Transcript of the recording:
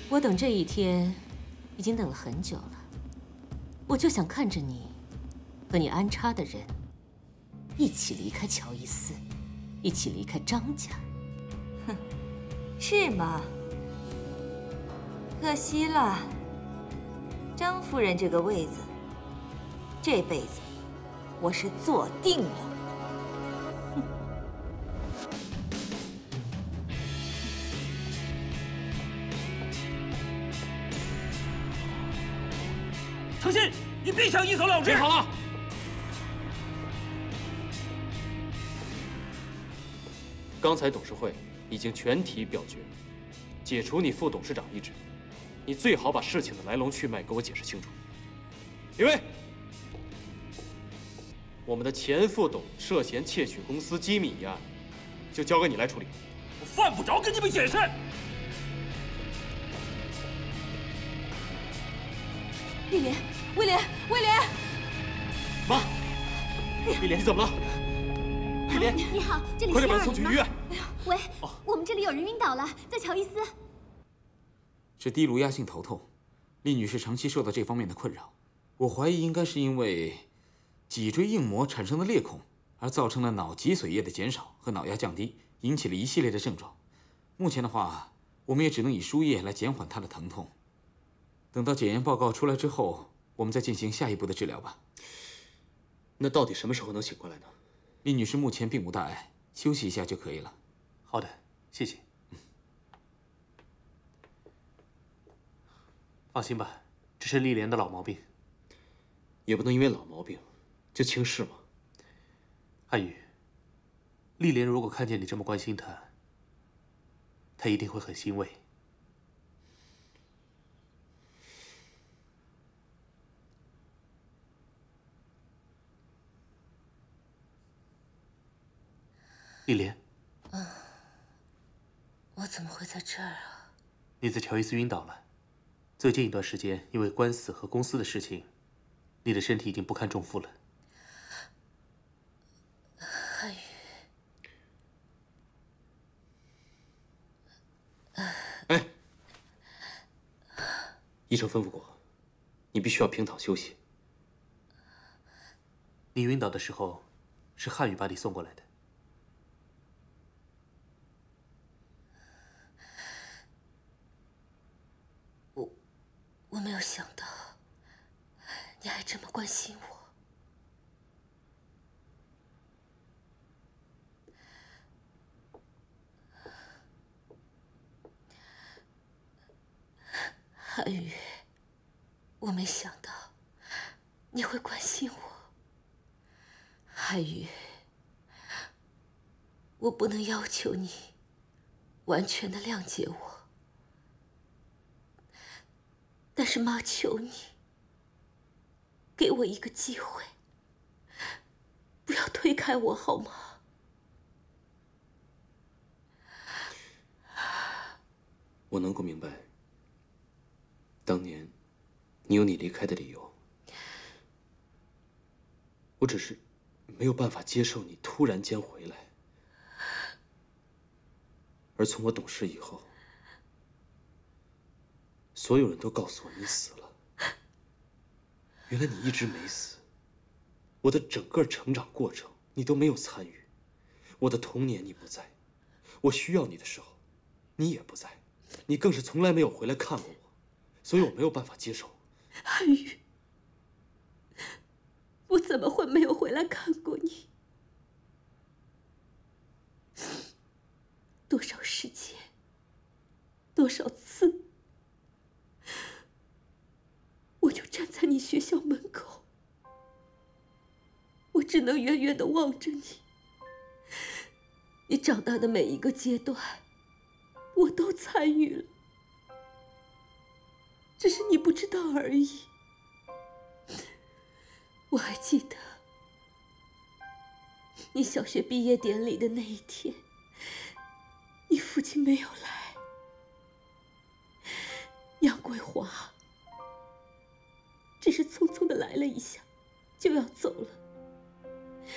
我等这一天已经等了很久了，我就想看着你和你安插的人一起离开乔伊斯，一起离开张家。 哼，是吗？可惜了，张夫人这个位子，这辈子我是坐定了。 诚信，你必想一走了之。 别好了！刚才董事会已经全体表决，解除你副董事长一职。你最好把事情的来龙去脉给我解释清楚。李卫，我们的前副董涉嫌窃取公司机密一案，就交给你来处理。 我犯不着跟你们解释。 丽莲，威廉，威廉， 妈，丽莲，你怎么了？丽莲， 你好，这里快点把是她送去医院。 哎呀，喂，我们这里有人晕倒了，在乔伊斯。 是低颅压性头痛，厉女士长期受到这方面的困扰。我怀疑应该是因为脊椎硬膜产生的裂孔，而造成了脑脊髓液的减少和脑压降低，引起了一系列的症状。目前的话，我们也只能以输液来减缓她的疼痛。 等到检验报告出来之后，我们再进行下一步的治疗吧。 那到底什么时候能醒过来呢？ 厉女士目前并无大碍，休息一下就可以了。 好的，谢谢。放心吧，这是丽莲的老毛病， 也不能因为老毛病就轻视嘛。 汉语，丽莲如果看见你这么关心她，她一定会很欣慰。 丽莲， 我怎么会在这儿啊？ 你在乔伊斯晕倒了。最近一段时间，因为官司和公司的事情，你的身体已经不堪重负了。 汉语， 哎，医生吩咐过，你必须要平躺休息。 你晕倒的时候，是汉语把你送过来的。 我没有想到，你还这么关心我。韩宇，我没想到你会关心我。韩宇，我不能要求你完全的谅解我。 但是妈，求你，给我一个机会，不要推开我好吗？ 我能够明白，当年你有你离开的理由，我只是没有办法接受你突然间回来，而从我懂事以后。 所有人都告诉我你死了，原来你一直没死。我的整个成长过程你都没有参与，我的童年你不在，我需要你的时候，你也不在，你更是从来没有回来看过我，所以我没有办法接受。 汉宇，我怎么会没有回来看过你？多少时间，多少次？ 我就站在你学校门口，我只能远远地望着你。你长大的每一个阶段，我都参与了，只是你不知道而已。我还记得你小学毕业典礼的那一天，你父亲没有来，杨桂华。 只是匆匆的来了一下，就要走了。